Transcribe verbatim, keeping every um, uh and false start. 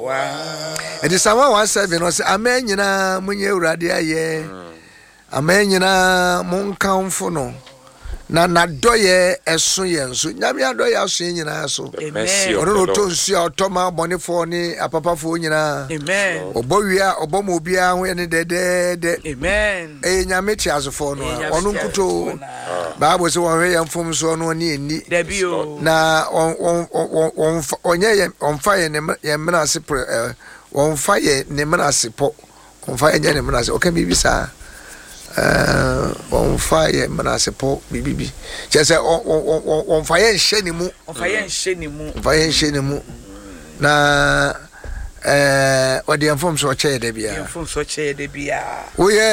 It is someone one seven was a man, you know, Munye Radia, ye. A man, you know, Mon Count for no. Na na doye esun ye nso nyame adoye asun nyina so amen ono to nsu automa bone fo ni apapa fo nyina amen obowia obomo bia ho ne dede de amen eh nyame ti azofo no ono nkuto bible se won hwe yamfom so no ni eni debio na on on onye ye onfa ye ne ye mena se on fa ye ne mena se po on fa ye ne mena se o kan bibisa Uh, on fire manasepo bibibi chese on on on fire nhye ni mu on fire nhye ni mu on fire nhye ni mu na eh odi enfom so che de bia enfom so che de bia wo ye